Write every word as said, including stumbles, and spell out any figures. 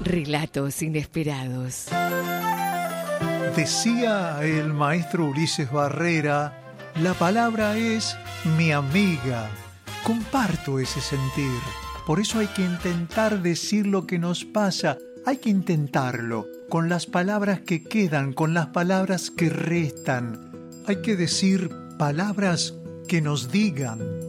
Relatos inesperados. Decía el maestro Ulises Barrera, la palabra es mi amiga. Comparto ese sentir. Por eso hay que intentar decir lo que nos pasa. Hay que intentarlo con las palabras que quedan, con las palabras que restan. Hay que decir palabras que nos digan.